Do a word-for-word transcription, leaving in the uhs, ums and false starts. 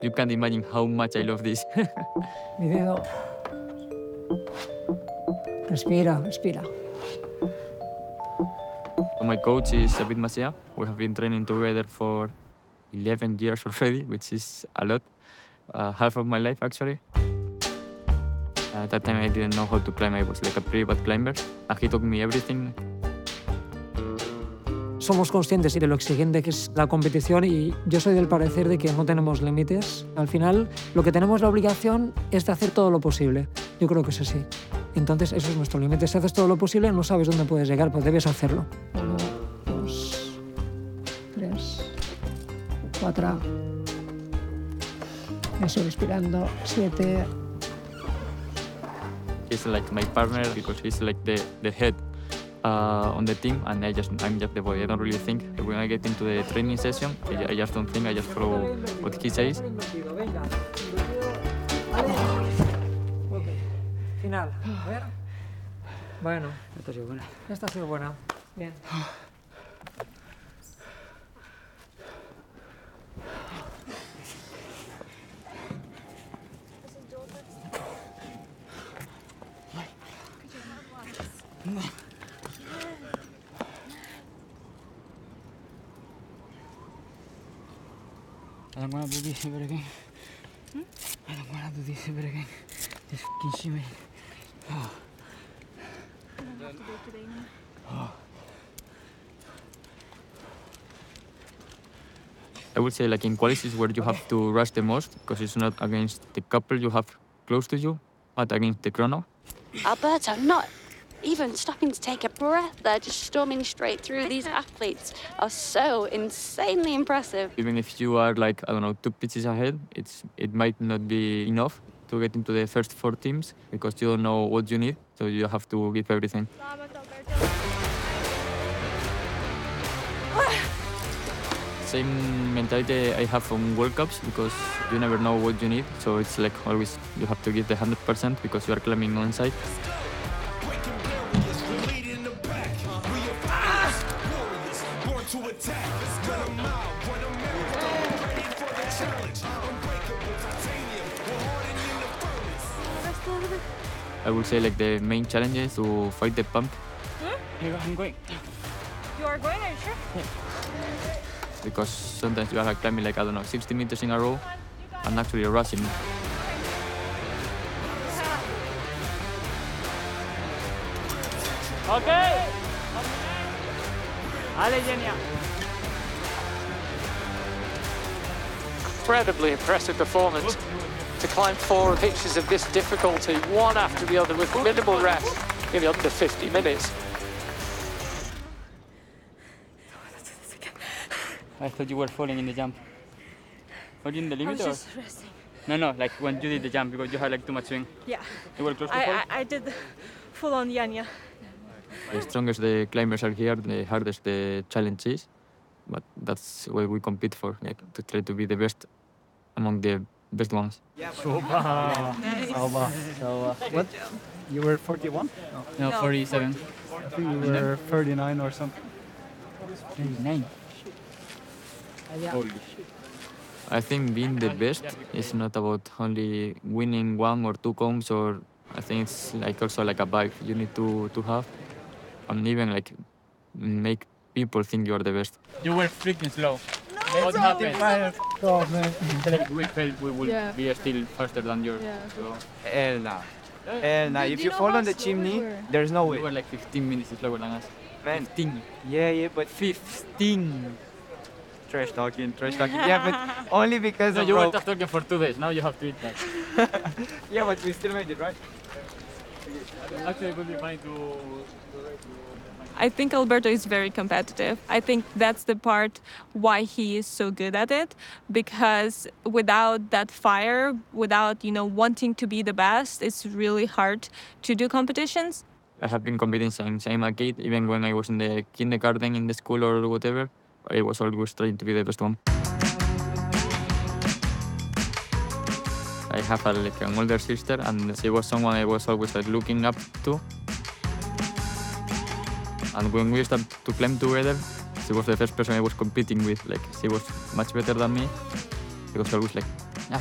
You can't imagine how much I love this. Mi dedo. Respira, respira. My coach is David Macia. We have been training together for eleven years already, which is a lot. Uh, half of my life, actually. At that time, I didn't know how to climb. I was like a pretty bad climber. And he taught me everything. Somos conscientes de lo exigente que es la competición y yo soy del parecer de que no tenemos límites. Al final, lo que tenemos la obligación es de hacer todo lo posible. Yo creo que es así. Entonces, eso es nuestro límite. Si haces todo lo posible, no sabes dónde puedes llegar, pues debes hacerlo. Uno, dos, tres, cuatro. Eso, respirando. Siete. He's like my partner because he's like the, the head uh, on the team, and I just, I'm just the boy. I don't really think. When I get into the training session, I, I just don't think. I just follow what he says. Final. A ver. Bueno, Esta ha sido buena. esta ha sido buena. Bien. I don't wanna do this ever again. Hmm? I don't wanna do this ever again. This fucking shimmy. Oh. I don't have to do it today now. Oh. I would say like in qualities is where you have to rush the most because it's not against the couple you have close to you, but against the chrono. Alberto, not even stopping to take a breath there, just storming straight through. These athletes are so insanely impressive. Even if you are like, I don't know, two pitches ahead, it's it might not be enough to get into the first four teams because you don't know what you need, so you have to give everything. Same mentality I have from World Cups because you never know what you need, so it's like always you have to give the one hundred percent because you are climbing on site. I would say like the main challenge is to fight the pump. Here, I'm going. You are going, are you sure? Because sometimes you are like climbing like, I don't know, sixty meters in a row and actually rushing. Okay. Ale, Genia. Incredibly impressive performance to climb four pitches of this difficulty, one after the other, with minimal rest in under fifty minutes. I thought you were falling in the jump. Were you in the I limit was or? just resting. No, no, like when you did the jump because you had like too much swing. Yeah. You were close to I, fall? I, I did the full on Yanya. The strongest the climbers are here, the hardest the challenge is. But that's what we compete for, like, to try to be the best among the best ones. What? You were forty-one? No, No, forty-seven. I think you were thirty-nine or something. thirty-nine. I think being the best is not about only winning one or two combs, or I think it's like also like a vibe you need to, to have, and even like make people think you are the best. You were freaking slow. What happened? Oh, man. We felt we would Yeah. be still faster than you. Yeah. So Hell nah. Hell nah. Do If you you know fall how on the slow chimney, we were? there's no we were way. like fifteen minutes slower than us. Man, fifteen. yeah, yeah, but fifteen. trash talking, trash talking. Yeah, but only because No, of you were rope. just talking for two days. Now you have to eat that. Yeah, but we still made it, right? Actually, it would be funny to. I think Alberto is very competitive. I think that's the part why he is so good at it, because without that fire, without, you know, wanting to be the best, it's really hard to do competitions. I have been competing since I'm a kid, even when I was in the kindergarten in the school or whatever. I was always trying to be the best one. I have a, like an older sister, and she was someone I was always like, looking up to. And when we started to climb together, she was the first person I was competing with. Like, she was much better than me. because you're always like, ah,